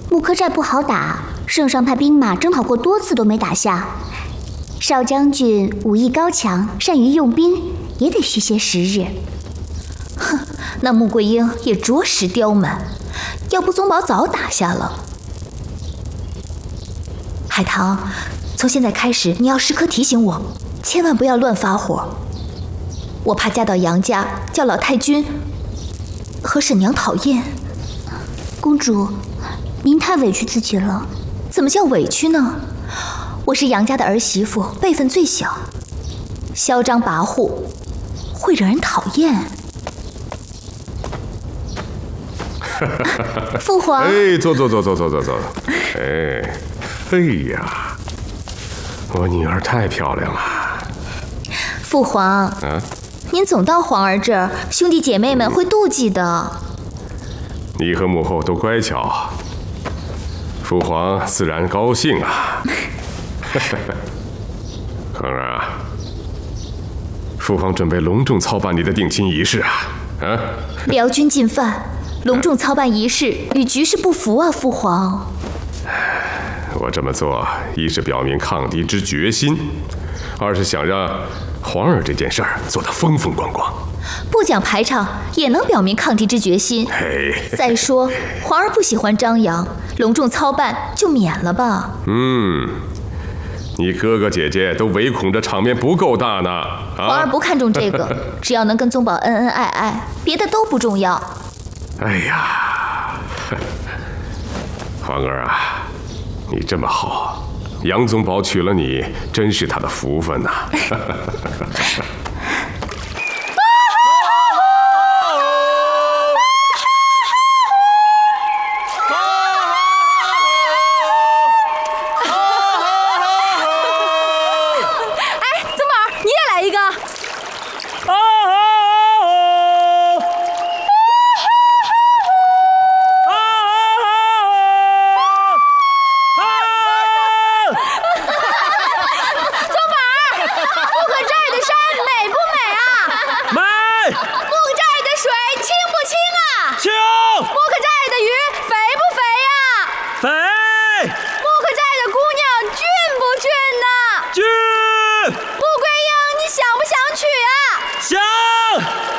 木柯寨不好打，圣上派兵马征讨过多次都没打下。少将军武艺高强，善于用兵，也得需些时日。 哼，那穆桂英也着实刁蛮，要不宗保早打下了。海棠，从现在开始，你要时刻提醒我，千万不要乱发火。我怕嫁到杨家，叫老太君和沈娘讨厌。 公主，您太委屈自己了。 怎么叫委屈呢？我是杨家的儿媳妇，辈分最小，嚣张跋扈，会惹人讨厌。父皇， 哎，坐。哎呀，我女儿太漂亮了。 父皇，您总到皇儿这儿，兄弟姐妹们会妒忌的。 你和母后都乖巧，父皇自然高兴啊。恒儿啊，父皇准备隆重操办你的定亲仪式啊！ 辽军进犯，隆重操办仪式与局势不符啊，父皇。 我这么做，一是表明抗敌之决心，二是想让皇儿这件事儿做得风风光光。 不讲排场也能表明抗敌之决心。再说，皇儿不喜欢张扬，隆重操办就免了吧。 你哥哥姐姐都唯恐这场面不够大呢。 皇儿不看重这个，只要能跟宗保恩恩爱爱，别的都不重要。 哎呀，皇儿啊，你这么好，杨宗保娶了你，真是他的福分呐。